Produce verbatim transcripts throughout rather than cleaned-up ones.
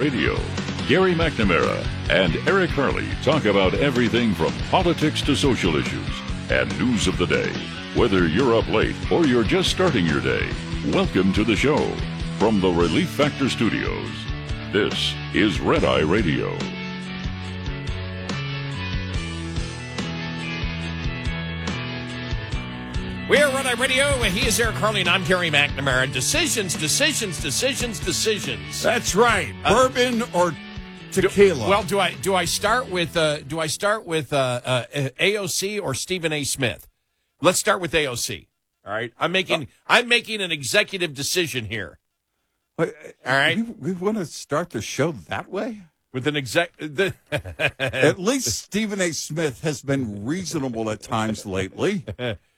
Radio. Gary McNamara and Eric Harley talk about everything from politics to social issues and news of the day. Whether you're up late or you're just starting your day, welcome to the show. From the Relief Factor Studios, this is Red Eye Radio. We're Red Eye Radio. He is Eric Harley, and I'm Gary McNamara. Decisions, decisions, decisions, decisions. That's right. Bourbon uh, or tequila. Do, well, do I do I start with uh, do I start with uh, uh, A O C or Stephen A. Smith? Let's start with A O C. All right, I'm making uh, I'm making an executive decision here. All right, we, we want to start the show that way with an exec. The At least Stephen A. Smith has been reasonable at times lately.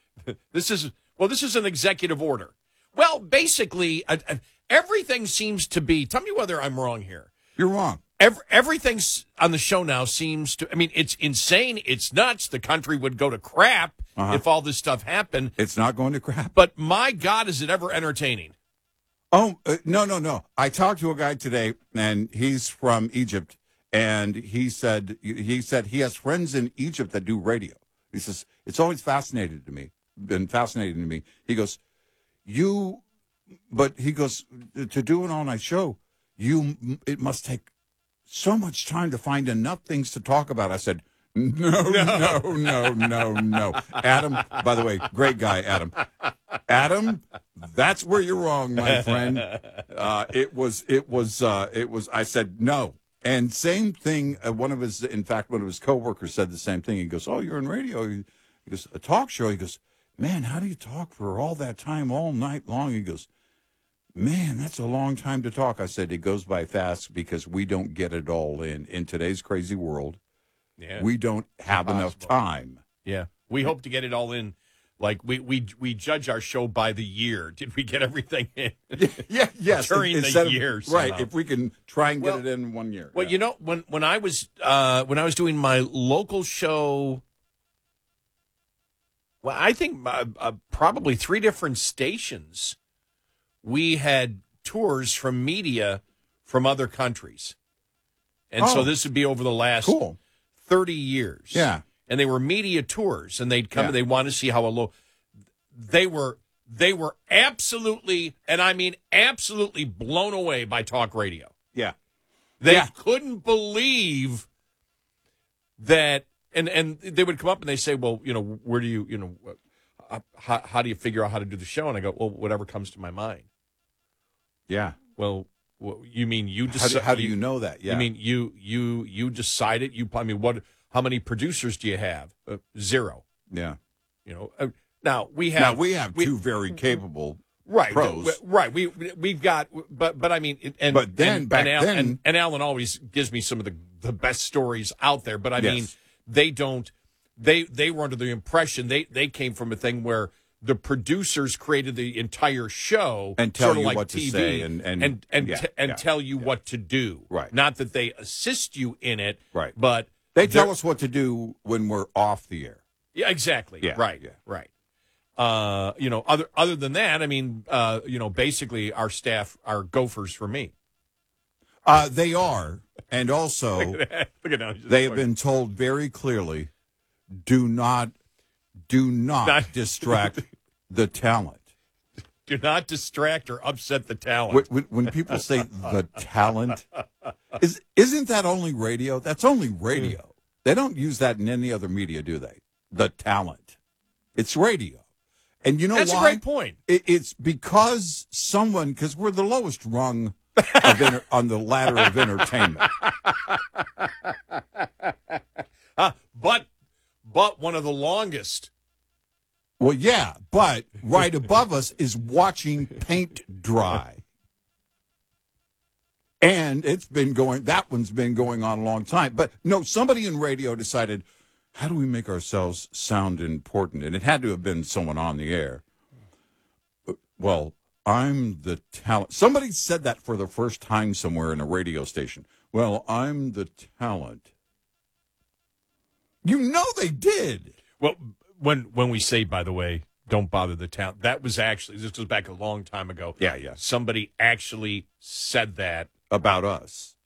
This is, well, this is an executive order. Well, basically, uh, uh, everything seems to be, tell me whether I'm wrong here. You're wrong. Every, everything on the show now seems to, I mean, it's insane. It's nuts. The country would go to crap uh-huh. if all this stuff happened. It's not going to crap. But my God, is it ever entertaining? Oh, uh, no, no, no. I talked to a guy today, and he's from Egypt, and he said, he said he has friends in Egypt that do radio. He says, it's always fascinated to me. been fascinating to me. He goes, you, but he goes, to do an all-night show, you, it must take so much time to find enough things to talk about. I said, no, no, no, no, no. Adam, by the way, great guy, Adam. Adam, that's where you're wrong, my friend. Uh, it was, it was, uh, it was, I said, no. And same thing, uh, one of his, in fact, one of his coworkers said the same thing. He goes, oh, you're in radio. He goes, a talk show. He goes, man, how do you talk for all that time, all night long? He goes, man, that's a long time to talk. I said, it goes by fast because we don't get it all in. In today's crazy world, yeah. we don't have Impossible. enough time. Yeah, we hope to get it all in. Like, we, we we judge our show by the year. Did we get everything in? yeah, yes. During Instead the of, year. Right, somehow. If we can try and get well, it in one year. Well, yeah. you know, when, when I was uh, when I was doing my local show, well, I think uh, uh, probably three different stations, we had tours from media from other countries. And oh, so this would be over the last cool. thirty years. Yeah. And they were media tours, and they'd come yeah. and they want to see how a low they were they were absolutely, and I mean absolutely blown away by talk radio. Yeah. They yeah. couldn't believe that. And and they would come up and they say, well, you know, where do you, you know, uh, how, how do you figure out how to do the show? And I go, well, whatever comes to my mind. Yeah. Well, well you mean you decide? How, do, how do you know that? Yeah. You mean you you you decide it? You, I mean, what? How many producers do you have? Uh, zero. Yeah. You know. Uh, now we have. Now we have we, two very capable. Right, pros. right. We we've got, but but I mean, and but then and, back and Al, then, and, and Alan always gives me some of the the best stories out there. But I yes. mean, they don't. They they were under the impression they they came from a thing where the producers created the entire show and tell sort of you like what T V, to say and and and and, yeah, t- and yeah, tell you yeah. what to do. Right. Not that they assist you in it. Right. But they tell us what to do when we're off the air. Yeah. Exactly. Yeah. Right. Yeah. Right. Uh, you know, other other than that, I mean, uh, you know, basically our staff are gophers for me. Uh, they are, and also Look at that. Look at that. they have been told very clearly, do not, do not, not distract the talent. Do not distract or upset the talent. When, when people say the talent, is isn't that only radio? That's only radio. They don't use that in any other media, do they? The talent. It's radio. And you know That's why? That's a great point. It, it's because someone, because we're the lowest rung of inter, on the ladder of entertainment. uh, but, but one of the longest. Well, yeah, but right above us is watching paint dry. And it's been going, that one's been going on a long time. But no, somebody in radio decided, how do we make ourselves sound important? And it had to have been someone on the air. Well, I'm the talent. Somebody said that for the first time somewhere in a radio station. Well, I'm the talent. You know they did. Well, when when we say, by the way, don't bother the talent, that was actually, this goes back a long time ago. Yeah, yeah. Somebody actually said that. About us.